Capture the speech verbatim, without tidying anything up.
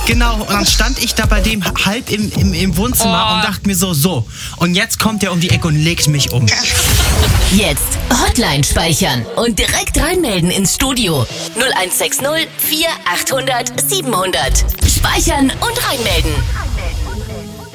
Genau, und dann stand ich da bei dem halb im, im, im Wohnzimmer Oh. und dachte mir so, so, und jetzt kommt der um die Ecke und legt mich um. Jetzt Hotline speichern und direkt reinmelden ins Studio. null eins sechs null vier achthundert siebenhundert. Speichern und reinmelden.